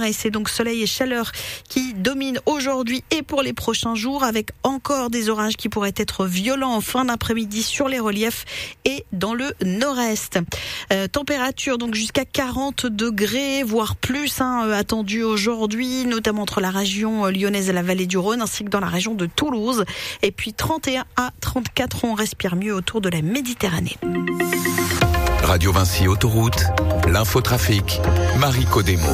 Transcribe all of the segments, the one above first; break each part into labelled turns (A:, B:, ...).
A: et c'est donc soleil et chaleur qui dominent aujourd'hui et pour les prochains jours, avec encore des orages qui pourraient être violents en fin d'après-midi sur les reliefs et dans le nord-est. Température donc jusqu'à 40 degrés, voire plus, attendue aujourd'hui, notamment entre la région lyonnaise et la vallée du Rhône, ainsi que dans la région de Toulouse. Et puis 31 à 34, on respire mieux autour de la Méditerranée.
B: Radio Vinci Autoroute, l'infotrafic, Marie Codemo.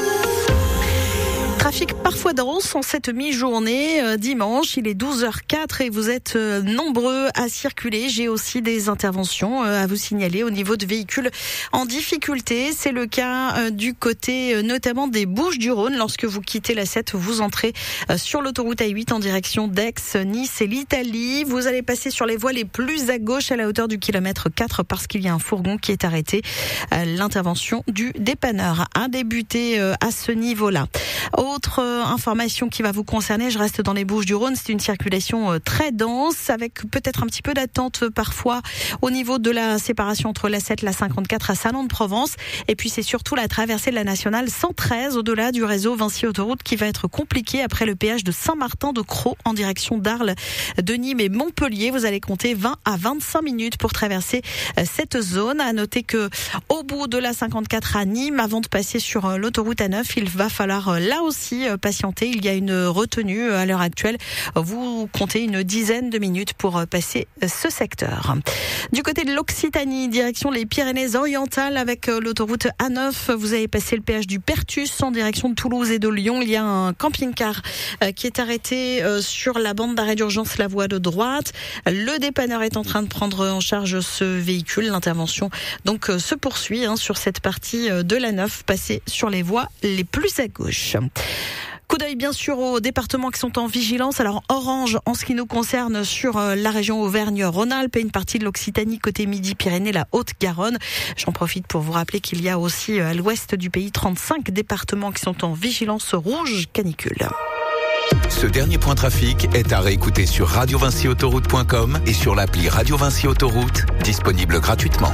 A: Trafic parfois dense en cette mi-journée. Dimanche, il est 12h04 et vous êtes nombreux à circuler. J'ai aussi des interventions à vous signaler au niveau de véhicules en difficulté. C'est le cas du côté notamment des Bouches-du-Rhône. Lorsque vous quittez la 7, vous entrez sur l'autoroute A8 en direction d'Aix, Nice et l'Italie. Vous allez passer sur les voies les plus à gauche à la hauteur du kilomètre 4 parce qu'il y a un fourgon qui est arrêté. L'intervention du dépanneur a débuté à ce niveau-là. Autre information qui va vous concerner, je reste dans les Bouches-du-Rhône, c'est une circulation très dense avec peut-être un petit peu d'attente parfois au niveau de la séparation entre la 7 et la 54 à Salon-de-Provence. Et puis c'est surtout la traversée de la nationale 113 au-delà du réseau Vinci Autoroute qui va être compliquée après le péage de Saint-Martin-de-Crau en direction d'Arles, de Nîmes et Montpellier. Vous allez compter 20 à 25 minutes pour traverser cette zone. À noter que au bout de la 54 à Nîmes, avant de passer sur l'autoroute A9, il va falloir là aussi patienter. Il y a une retenue à l'heure actuelle. Vous comptez une dizaine de minutes pour passer ce secteur. Du côté de l'Occitanie, direction les Pyrénées-Orientales avec l'autoroute A9. Vous avez passé le péage du Pertus en direction de Toulouse et de Lyon. Il y a un camping-car qui est arrêté sur la bande d'arrêt d'urgence, la voie de droite. Le dépanneur est en train de prendre en charge ce véhicule. L'intervention donc se poursuit sur cette partie de l'A9 passée sur les voies les plus à gauche. Coup d'œil bien sûr aux départements qui sont en vigilance. Alors orange en ce qui nous concerne sur la région Auvergne-Rhône-Alpes et une partie de l'Occitanie côté Midi-Pyrénées, la Haute-Garonne. J'en profite pour vous rappeler qu'il y a aussi à l'ouest du pays 35 départements qui sont en vigilance rouge canicule.
B: Ce dernier point trafic est à réécouter sur radiovinciautoroute.com et sur l'appli Radio Vinci Autoroute, disponible gratuitement.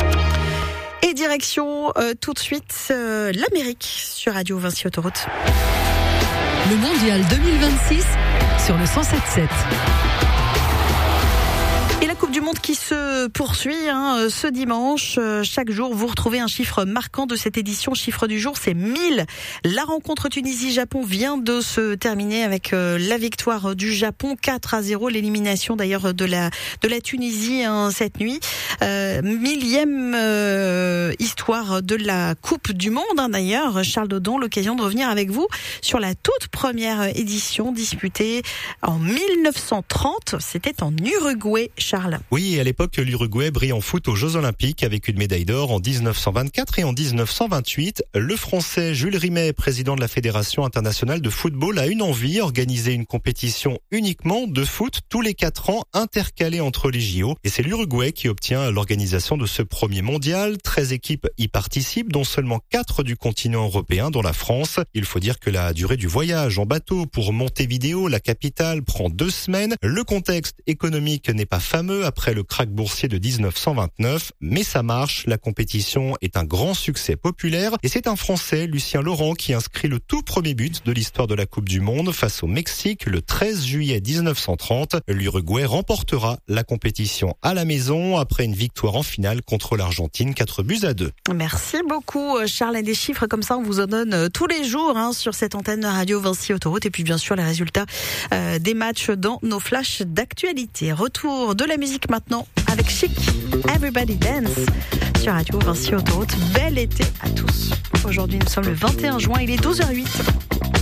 A: Et direction tout de suite l'Amérique sur Radio Vinci Autoroute.
C: Le mondial 2026 sur le 107.7.
A: Et la Coupe du Monde qui se poursuit ce dimanche. Chaque jour, vous retrouvez un chiffre marquant de cette édition. Chiffre du jour, c'est 1000. La rencontre Tunisie-Japon vient de se terminer avec la victoire du Japon 4-0. L'élimination d'ailleurs de la Tunisie cette nuit. Millième histoire de la Coupe du Monde d'ailleurs. Charles Dodon, l'occasion de revenir avec vous sur la toute première édition disputée en 1930. C'était en Uruguay. Charles.
D: Oui, à l'époque, l'Uruguay brille en foot aux Jeux Olympiques avec une médaille d'or en 1924 et en 1928. Le Français Jules Rimet, président de la Fédération internationale de football, a une envie, organiser une compétition uniquement de foot tous les 4 ans, intercalée entre les JO. Et c'est l'Uruguay qui obtient l'organisation de ce premier mondial. 13 équipes y participent, dont seulement 4 du continent européen, dont la France. Il faut dire que la durée du voyage en bateau pour Montevideo, la capitale, prend 2 semaines. Le contexte économique n'est pas fameux après le krach boursier de 1929, mais ça marche, la compétition est un grand succès populaire et c'est un Français, Lucien Laurent, qui inscrit le tout premier but de l'histoire de la Coupe du Monde face au Mexique le 13 juillet 1930. L'Uruguay remportera la compétition à la maison après une victoire en finale contre l'Argentine 4-2.
A: Merci beaucoup Charles, et des chiffres comme ça on vous en donne tous les jours sur cette antenne de Radio Vinci Autoroute et puis bien sûr les résultats des matchs dans nos flashs d'actualité. Retour de la musique maintenant avec Chic, Everybody Dance sur Radio Vinci Autoroute. Bel été à tous. Aujourd'hui nous sommes le 21 juin, il est 12h08.